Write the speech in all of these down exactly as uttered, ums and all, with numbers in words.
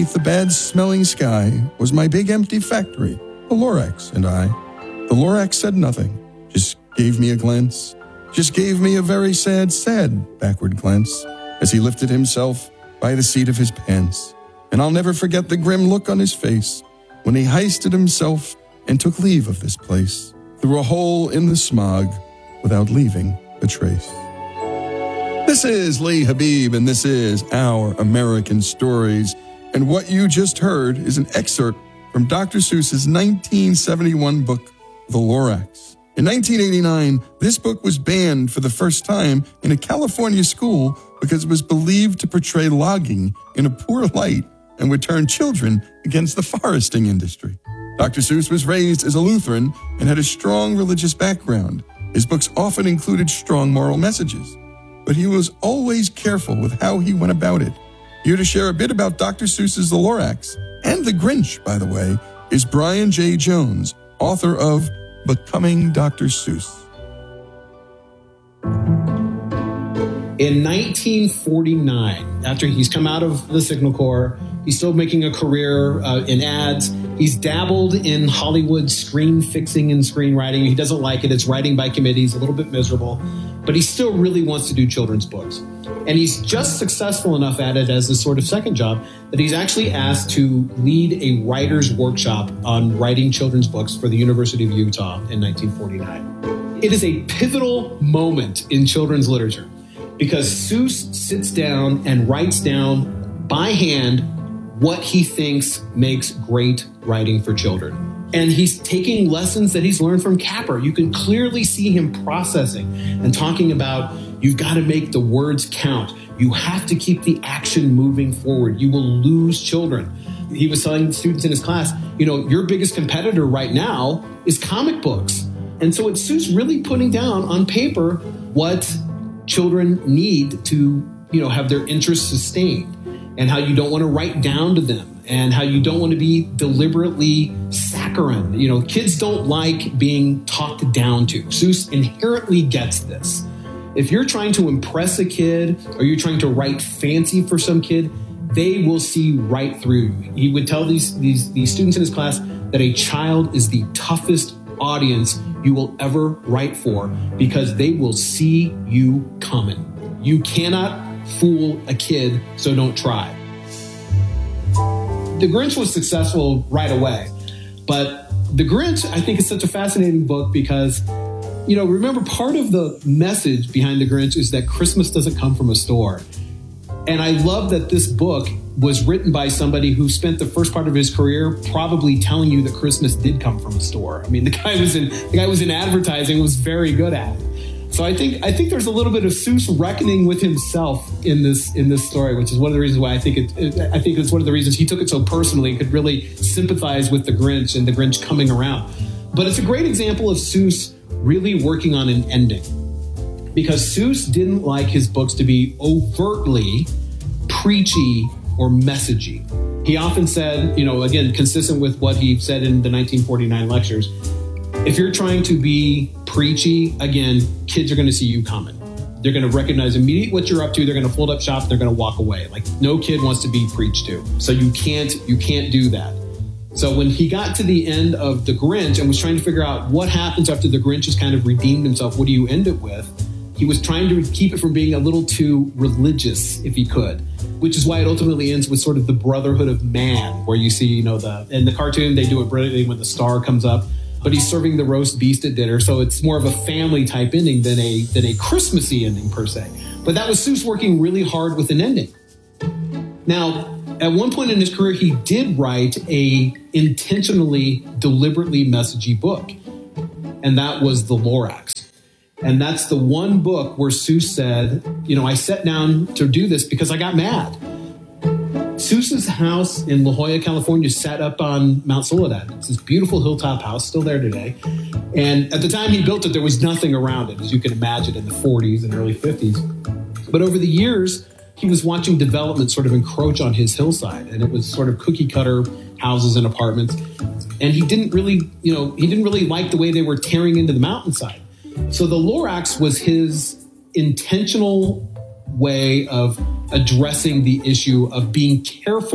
the bad-smelling sky was my big empty factory, the Lorax and I. The Lorax said nothing, just gave me a glance, just gave me a very sad, sad backward glance as he lifted himself by the seat of his pants. And I'll never forget the grim look on his face when he heisted himself and took leave of this place through a hole in the smog without leaving a trace. This is Lee Habib, and this is Our American Stories. And what you just heard is an excerpt from Doctor Seuss's nineteen seventy-one book, The Lorax. In nineteen eighty-nine, this book was banned for the first time in a California school because it was believed to portray logging in a poor light and would turn children against the foresting industry. Doctor Seuss was raised as a Lutheran and had a strong religious background. His books often included strong moral messages, but he was always careful with how he went about it. Here to share a bit about Doctor Seuss's The Lorax, and The Grinch, by the way, is Brian J. Jones, author of Becoming Doctor Seuss. In nineteen forty-nine, after he's come out of the Signal Corps, he's still making a career uh, in ads. He's dabbled in Hollywood screen fixing and screenwriting. He doesn't like it. It's writing by committee. He's a little bit miserable, but he still really wants to do children's books. And he's just successful enough at it as a sort of second job that he's actually asked to lead a writer's workshop on writing children's books for the University of Utah in nineteen forty-nine. It is a pivotal moment in children's literature because Seuss sits down and writes down by hand what he thinks makes great writing for children. And he's taking lessons that he's learned from Capper. You can clearly see him processing and talking about, you've got to make the words count. You have to keep the action moving forward. You will lose children. He was telling students in his class, you know, your biggest competitor right now is comic books. And so it's Seuss really putting down on paper what children need to, you know, have their interests sustained, and how you don't want to write down to them, and how you don't want to be deliberately saccharine. You know, kids don't like being talked down to. Seuss inherently gets this. If you're trying to impress a kid or you're trying to write fancy for some kid, they will see right through you. He would tell these, these, these students in his class that a child is the toughest audience you will ever write for because they will see you coming. You cannot fool a kid, so don't try. The Grinch was successful right away, but The Grinch, I think, is such a fascinating book because, you know, remember, part of the message behind The Grinch is that Christmas doesn't come from a store. And I love that this book was written by somebody who spent the first part of his career probably telling you that Christmas did come from a store. I mean, the guy was in the guy was in advertising, was very good at it. So I think I think there's a little bit of Seuss reckoning with himself in this in this story, which is one of the reasons why I think it, it I think it's one of the reasons he took it so personally and could really sympathize with the Grinch and the Grinch coming around. But it's a great example of Seuss really working on an ending, because Seuss didn't like his books to be overtly preachy or messagey. He often said, you know, again, consistent with what he said in the nineteen forty-nine lectures, if you're trying to be preachy, again, kids are going to see you coming. They're going to recognize immediately what you're up to. They're going to fold up shop. They're going to walk away. Like, no kid wants to be preached to. So you can't, you can't do that. So when he got to the end of The Grinch and was trying to figure out what happens after the Grinch has kind of redeemed himself, what do you end it with? He was trying to keep it from being a little too religious, if he could, which is why it ultimately ends with sort of the brotherhood of man, where you see, you know, the in the cartoon, they do it brilliantly when the star comes up, but he's serving the roast beast at dinner. So it's more of a family type ending than a than a Christmassy ending per se. But that was Seuss working really hard with an ending. Now, at one point in his career, he did write a intentionally, deliberately messagey book, and that was The Lorax. And that's the one book where Seuss said, you know, I sat down to do this because I got mad. Seuss's house in La Jolla, California, sat up on Mount Soledad. It's this beautiful hilltop house, still there today. And at the time he built it, there was nothing around it, as you can imagine, in the forties and early fifties. But over the years, he was watching development sort of encroach on his hillside, and it was sort of cookie cutter houses and apartments. And he didn't really, you know, he didn't really like the way they were tearing into the mountainside. So the Lorax was his intentional way of addressing the issue of being careful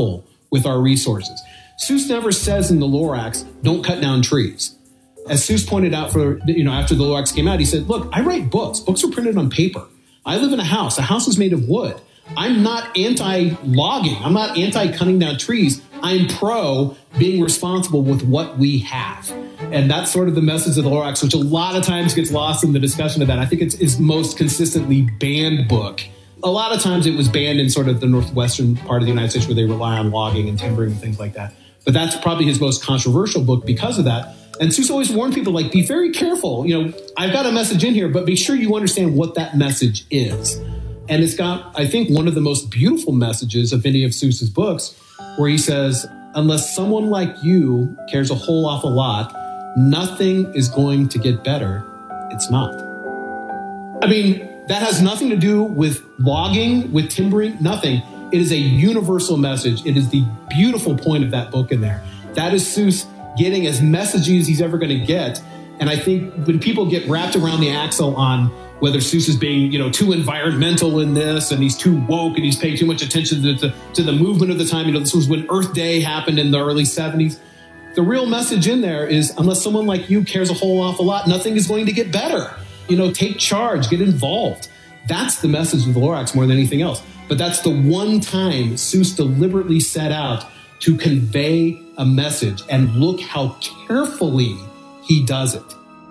with our resources. Seuss never says in the Lorax, don't cut down trees. As Seuss pointed out for, you know, after the Lorax came out, he said, look, I write books. Books are printed on paper. I live in a house. A house is made of wood. I'm not anti-logging. I'm not anti-cutting down trees. I'm pro being responsible with what we have. And that's sort of the message of the Lorax, which a lot of times gets lost in the discussion of that. I think it's his most consistently banned book. A lot of times it was banned in sort of the northwestern part of the United States where they rely on logging and timbering and things like that. But that's probably his most controversial book because of that. And Seuss always warned people, like, be very careful. You know, I've got a message in here, but be sure you understand what that message is. And it's got, I think, one of the most beautiful messages of any of Seuss's books, where he says, unless someone like you cares a whole awful lot, nothing is going to get better. It's not. I mean, that has nothing to do with logging, with timbering, nothing. It is a universal message. It is the beautiful point of that book in there. That is Seuss getting as messagey as he's ever going to get. And I think when people get wrapped around the axle on whether Seuss is being, you know, too environmental in this and he's too woke and he's paying too much attention to, to, to the movement of the time. You know, this was when Earth Day happened in the early seventies. The real message in there is, unless someone like you cares a whole awful lot, nothing is going to get better. You know, take charge, get involved. That's the message of the Lorax more than anything else. But that's the one time Seuss deliberately set out to convey a message, and look how carefully he does it.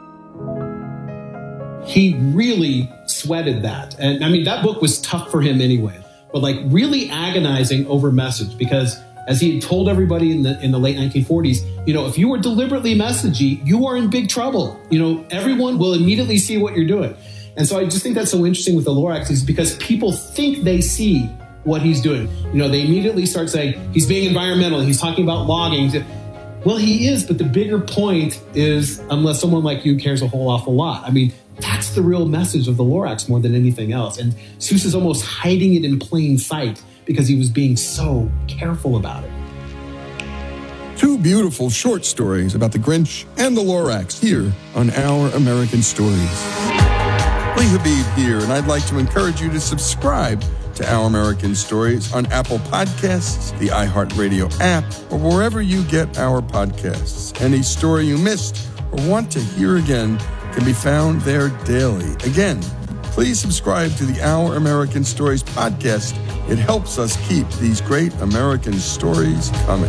He really sweated that. And I mean, that book was tough for him anyway, but like really agonizing over message, because as he had told everybody in the in the late nineteen forties, you know, if you are deliberately messagey, you are in big trouble. You know, everyone will immediately see what you're doing. And so I just think that's so interesting with the Lorax, is because people think they see what he's doing. You know, they immediately start saying he's being environmental, he's talking about logging. Well, he is, but the bigger point is, unless someone like you cares a whole awful lot. I mean, that's the real message of the Lorax more than anything else. And Seuss is almost hiding it in plain sight because he was being so careful about it. Two beautiful short stories about the Grinch and the Lorax here on Our American Stories. Lee Habib here, and I'd like to encourage you to subscribe to Our American Stories on Apple Podcasts, the iHeartRadio app, or wherever you get our podcasts. Any story you missed or want to hear again can be found there daily. Again, please subscribe to the Our American Stories podcast. It helps us keep these great American stories coming.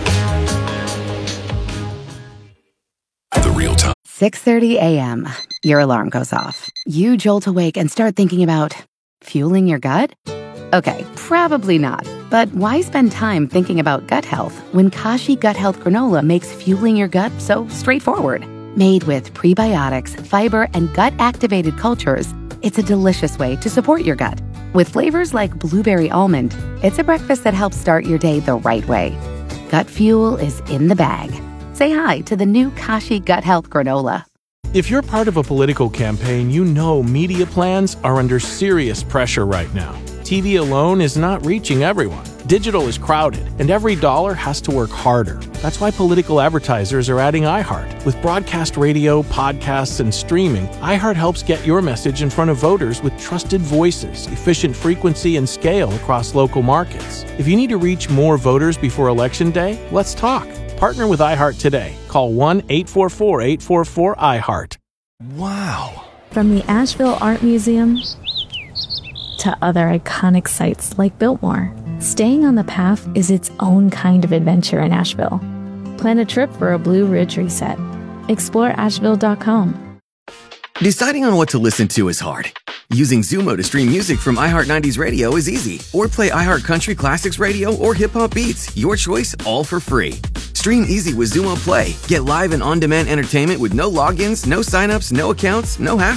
The Real Time. six thirty a.m. Your alarm goes off. You jolt awake and start thinking about fueling your gut? Okay, probably not. But why spend time thinking about gut health when Kashi Gut Health Granola makes fueling your gut so straightforward? Made with prebiotics, fiber, and gut-activated cultures, it's a delicious way to support your gut. With flavors like blueberry almond, it's a breakfast that helps start your day the right way. Gut fuel is in the bag. Say hi to the new Kashi Gut Health Granola. If you're part of a political campaign, you know media plans are under serious pressure right now. T V alone is not reaching everyone. Digital is crowded, and every dollar has to work harder. That's why political advertisers are adding iHeart. With broadcast radio, podcasts, and streaming, iHeart helps get your message in front of voters with trusted voices, efficient frequency, and scale across local markets. If you need to reach more voters before Election Day, let's talk. Partner with iHeart today. Call one eight four four, eight four four, I heart. Wow. From the Asheville Art Museum to other iconic sites like Biltmore, staying on the path is its own kind of adventure in Asheville. Plan a trip for a Blue Ridge reset. Explore Asheville dot com. Deciding on what to listen to is hard. Using Zumo to stream music from iHeart nineties Radio is easy. Or play iHeart Country Classics Radio or Hip Hop Beats. Your choice, all for free. Stream easy with Zumo Play. Get live and on-demand entertainment with no logins, no signups, no accounts, no hassle.